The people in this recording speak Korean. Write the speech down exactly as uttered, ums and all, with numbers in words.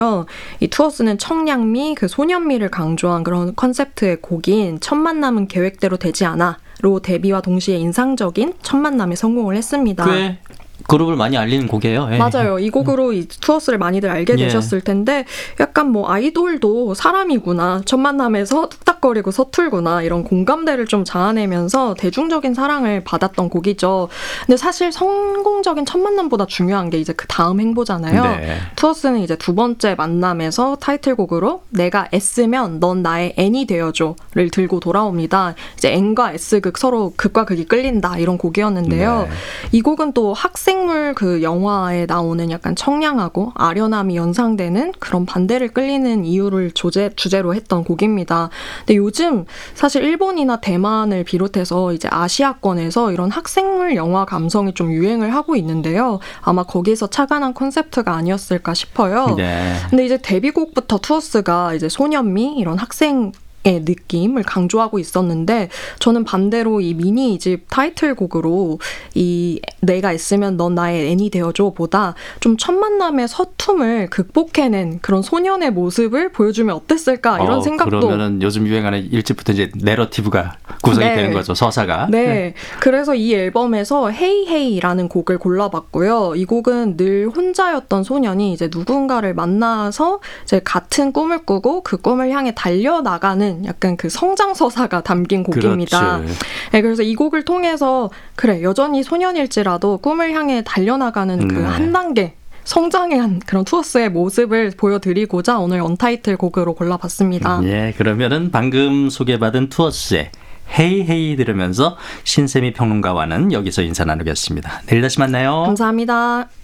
이 투어스는 청량미, 그 소년미를 강조한 그런 컨셉트의 곡인 첫 만남은 계획대로 되지 않아로 데뷔와 동시에 인상적인 첫 만남에 성공을 했습니다. 꽤 그룹을 많이 알리는 곡이에요. 예. 맞아요. 이 곡으로 이 투어스를 많이들 알게 예. 되셨을 텐데 약간 뭐 아이돌도 사람이구나, 첫 만남에서 뚝딱거리고 서툴구나 이런 공감대를 좀 자아내면서 대중적인 사랑을 받았던 곡이죠. 근데 사실 성공적인 첫 만남보다 중요한 게 이제 그 다음 행보잖아요. 네. 투어스는 이제 두 번째 만남에서 타이틀곡으로 내가 S면 넌 나의 N이 되어줘를 들고 돌아옵니다. 이제 N과 S극 서로 극과 극이 끌린다 이런 곡이었는데요. 네. 이 곡은 또 학생 생물 그 영화에 나오는 약간 청량하고 아련함이 연상되는 그런 반대를 끌리는 이유를 조제, 주제로 했던 곡입니다. 근데 요즘 사실 일본이나 대만을 비롯해서 이제 아시아권에서 이런 학생물 영화 감성이 좀 유행을 하고 있는데요. 아마 거기서 착안한 콘셉트가 아니었을까 싶어요. 네. 근데 이제 데뷔곡부터 투어스가 이제 소년미 이런 학생 의 느낌을 강조하고 있었는데 저는 반대로 이 미니 이집 타이틀곡으로 이 내가 있으면 넌 나의 N이 되어줘 보다 좀 첫 만남의 서툼을 극복해낸 그런 소년의 모습을 보여주면 어땠을까 이런 어, 생각도. 그러면은 요즘 유행하는 일집부터 이제 내러티브가 구성이 네. 되는 거죠. 서사가. 네. 네. 그래서 이 앨범에서 헤이 헤이라는 곡을 골라봤고요. 이 곡은 늘 혼자였던 소년이 이제 누군가를 만나서 이제 같은 꿈을 꾸고 그 꿈을 향해 달려나가는 약간 그 성장 서사가 담긴 곡입니다. 그렇지. 네, 그래서 이 곡을 통해서 그래 여전히 소년일지라도 꿈을 향해 달려나가는 그 네. 한 단계 성장한 그런 투어스의 모습을 보여드리고자 오늘 언타이틀 곡으로 골라봤습니다. 예, 그러면은 방금 소개받은 투어스의 헤이 헤이 들으면서 신세미 평론가와는 여기서 인사 나누겠습니다. 내일 다시 만나요. 감사합니다.